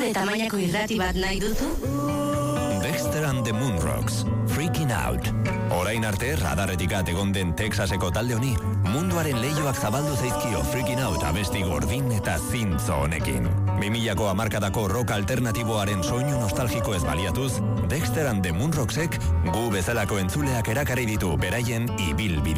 Zure tamainako irrati bat nahi duzu? Dexter and the Moonrocks, Freaking Out. Orain arte radarretik egon den Texaseko talde honi, munduaren leioak zabaldu zaizkio Freaking Out abesti gordin eta zintzo honekin. 2000ko hamarkadako rock alternatiboaren soinu nostalgiko ez baliatuz, Dexter and the Moonrocksek gu bezalako entzuleak erakarri ditu beraien ibilbide.